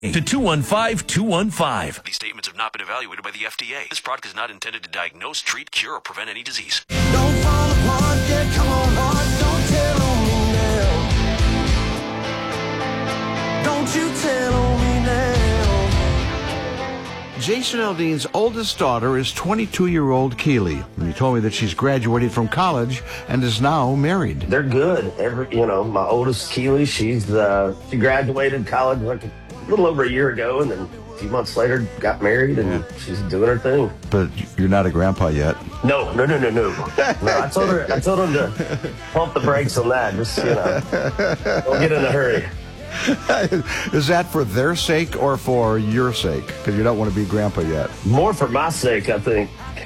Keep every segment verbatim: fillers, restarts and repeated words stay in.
to two one five, two one five. These statements have not been evaluated by the F D A. This product is not intended to diagnose, treat, cure, or prevent any disease. Don't fall apart, yeah, come on, heart, don't tell on me now. Don't you tell on me now. Jason Aldean's oldest daughter is twenty-two-year-old Keely, and he told me that she's graduated from college and is now married. They're good. Every, you know, my oldest Keely, she's uh, she graduated college like a little over a year ago, and then a few months later got married, and yeah. she's doing her thing. But you're not a grandpa yet. No, no, no, no, no. no I told her, I told him to pump the brakes on that. Just you know, don't get in a hurry. Is that for their sake or for your sake? Because you don't want to be grandpa yet. More for my sake, I think.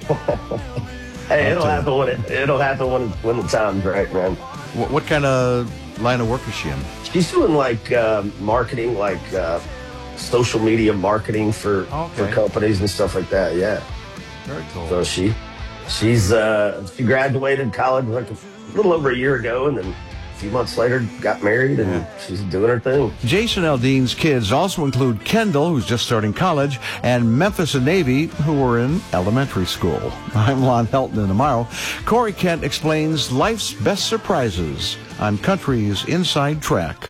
Hey, it'll happen when it it'll happen when when the time's right, man. What, what kind of line of work is she in? She's doing like uh, marketing, like uh, social media marketing for okay. for companies and stuff like that. Yeah, very cool. So she she's uh, she graduated college like a little over a year ago, and then a few months later got married, and yeah. she's doing her thing. Jason Aldean's kids also include Kendall, who's just starting college, and Memphis and Navy, who were in elementary school. I'm Lon Helton, and tomorrow, Corey Kent explains life's best surprises on Country's Inside Track.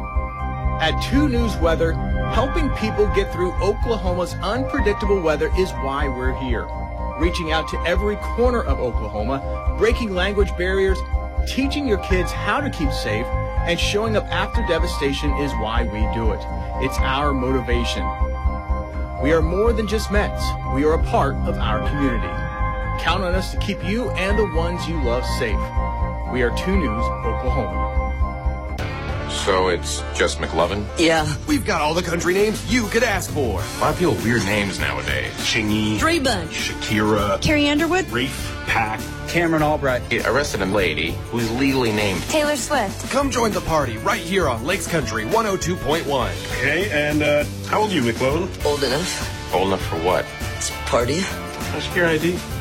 At two News Weather, helping people get through Oklahoma's unpredictable weather is why we're here. Reaching out to every corner of Oklahoma, breaking language barriers, teaching your kids how to keep safe, and showing up after devastation is why we do it. It's our motivation. We are more than just Mets. We are a part of our community. Count on us to keep you and the ones you love safe. We are two News Oklahoma. So it's just McLovin? Yeah. We've got all the country names you could ask for. A lot of people have weird names nowadays. Chingy. Dre Bunch. Shakira. Carrie Underwood. Reef. Pack. Cameron Albright. He arrested a lady who's legally named Taylor Swift. Come join the party right here on Lakes Country one oh two point one. Okay, and uh, how old are you, McLovin? Old enough. Old enough for what? Party. What's your I D?